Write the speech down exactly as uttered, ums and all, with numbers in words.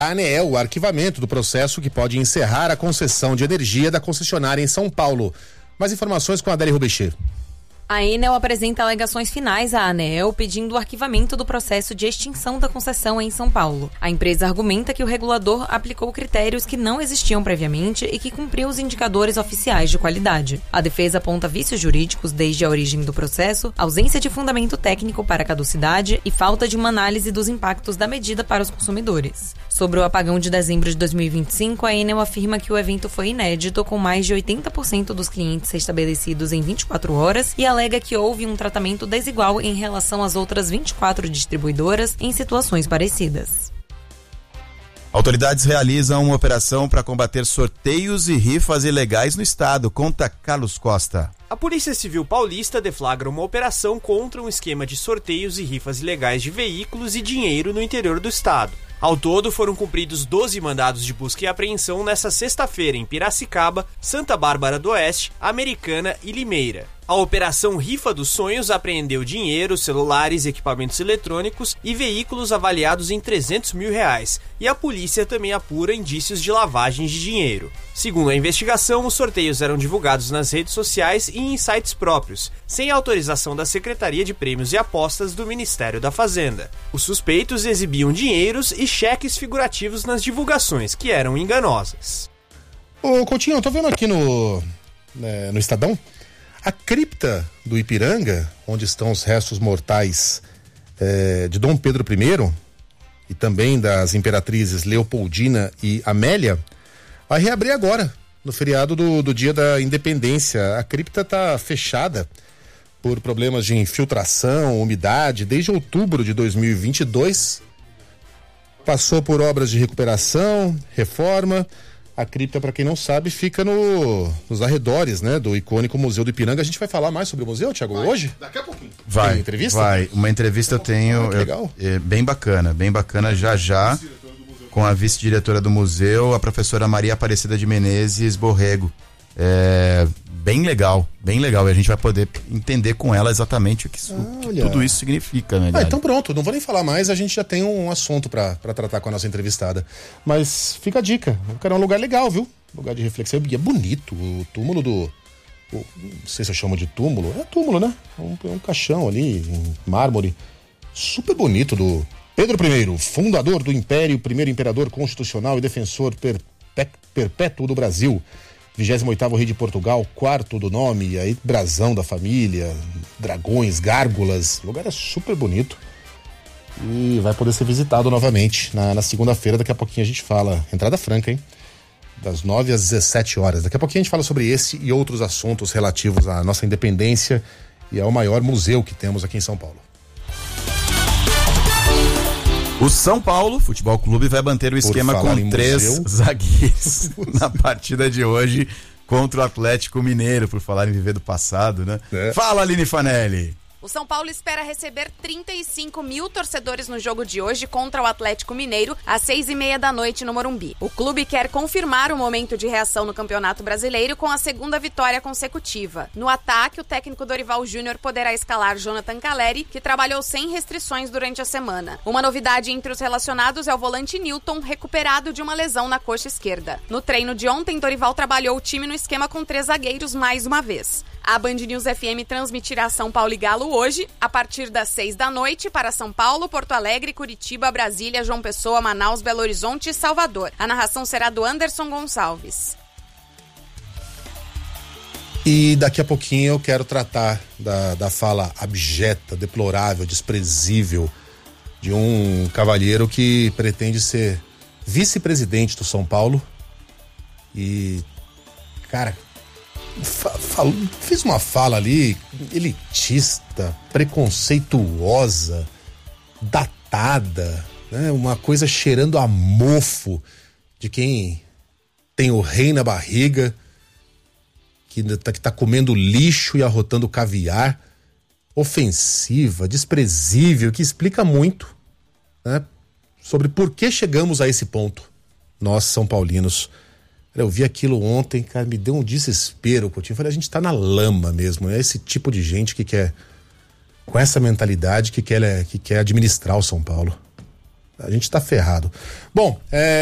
A ANEEL o arquivamento do processo que pode encerrar a concessão de energia da concessionária em São Paulo. Mais informações com a Adélia Rubexê. A Enel apresenta alegações finais à ANEEL pedindo o arquivamento do processo de extinção da concessão em São Paulo. A empresa argumenta que o regulador aplicou critérios que não existiam previamente e que cumpriu os indicadores oficiais de qualidade. A defesa aponta vícios jurídicos desde a origem do processo, ausência de fundamento técnico para caducidade e falta de uma análise dos impactos da medida para os consumidores. Sobre o apagão de dezembro de dois mil e vinte e cinco, a Enel afirma que o evento foi inédito, com mais de oitenta por cento dos clientes restabelecidos em vinte e quatro horas e alega que houve um tratamento desigual em relação às outras vinte e quatro distribuidoras em situações parecidas. Autoridades realizam uma operação para combater sorteios e rifas ilegais no estado. Conta Carlos Costa. A Polícia Civil Paulista deflagra uma operação contra um esquema de sorteios e rifas ilegais de veículos e dinheiro no interior do estado. Ao todo, foram cumpridos doze mandados de busca e apreensão nesta sexta-feira em Piracicaba, Santa Bárbara do Oeste, Americana e Limeira. A Operação Rifa dos Sonhos apreendeu dinheiro, celulares, equipamentos eletrônicos e veículos avaliados em trezentos mil reais. E a polícia também apura indícios de lavagem de dinheiro. Segundo a investigação, os sorteios eram divulgados nas redes sociais e em sites próprios, sem autorização da Secretaria de Prêmios e Apostas do Ministério da Fazenda. Os suspeitos exibiam dinheiros e cheques figurativos nas divulgações, que eram enganosas. Ô Coutinho, eu tô vendo aqui no, né, no Estadão, a cripta do Ipiranga, onde estão os restos mortais é, de Dom Pedro I e também das imperatrizes Leopoldina e Amélia, vai reabrir agora, no feriado do, do Dia da Independência. A cripta está fechada por problemas de infiltração, umidade, desde outubro de dois mil e vinte e dois. Passou por obras de recuperação, reforma. A cripta, para quem não sabe, fica no, nos arredores, né, do icônico Museu do Ipiranga. A gente vai falar mais sobre o museu, Thiago, vai, hoje? Daqui a pouquinho. Vai, Tem entrevista? Vai, uma entrevista eu tenho, ah, legal. Eu, é, bem bacana, bem bacana, já já, com a vice-diretora do museu, a professora Maria Aparecida de Menezes Borrego. É, bem legal, bem legal, e a gente vai poder entender com ela exatamente o que, isso, o que tudo isso significa, né? Ah, então pronto, não vou nem falar mais, a gente já tem um assunto pra, pra tratar com a nossa entrevistada. Mas fica a dica, o cara é um lugar legal, viu? Lugar de reflexão, e é bonito, o túmulo do... O, não sei se eu chamo de túmulo, é túmulo, né? É um, é um caixão ali, em mármore, super bonito, do Pedro I, fundador do Império, primeiro imperador constitucional e defensor perpé, perpétuo do Brasil. vigésimo oitavo Rei de Portugal, quarto do nome, e aí brasão da família, dragões, gárgulas, o lugar é super bonito e vai poder ser visitado novamente na, na segunda-feira. Daqui a pouquinho a gente fala, entrada franca, hein? Das nove às dezessete horas. Daqui a pouquinho a gente fala sobre esse e outros assuntos relativos à nossa independência e ao maior museu que temos aqui em São Paulo. O São Paulo Futebol Clube vai manter o esquema com três museu. zagueiros na partida de hoje contra o Atlético Mineiro, por falar em viver do passado, né? É. Fala, Aline Fanelli. O São Paulo espera receber trinta e cinco mil torcedores no jogo de hoje contra o Atlético Mineiro, às seis e meia da noite no Morumbi. O clube quer confirmar o momento de reação no Campeonato Brasileiro com a segunda vitória consecutiva. No ataque, o técnico Dorival Júnior poderá escalar Jonathan Calleri, que trabalhou sem restrições durante a semana. Uma novidade entre os relacionados é o volante Newton, recuperado de uma lesão na coxa esquerda. No treino de ontem, Dorival trabalhou o time no esquema com três zagueiros mais uma vez. A Band News F M transmitirá São Paulo e Galo hoje, a partir das seis da noite, para São Paulo, Porto Alegre, Curitiba, Brasília, João Pessoa, Manaus, Belo Horizonte e Salvador. A narração será do Anderson Gonçalves. E daqui a pouquinho eu quero tratar da, da fala abjeta, deplorável, desprezível de um cavalheiro que pretende ser vice-presidente do São Paulo. E, cara... Falo, fiz uma fala ali elitista, preconceituosa, datada, né? Uma coisa cheirando a mofo de quem tem o rei na barriga, que tá, que tá comendo lixo e arrotando caviar, ofensiva, desprezível, que explica muito, né? Sobre por que chegamos a esse ponto, nós São Paulinos. Eu vi aquilo ontem, cara, me deu um desespero, Coutinho. Eu falei, a gente tá na lama mesmo. É esse tipo de gente que quer, com essa mentalidade, que quer, que quer administrar o São Paulo. A gente tá ferrado. Bom, é...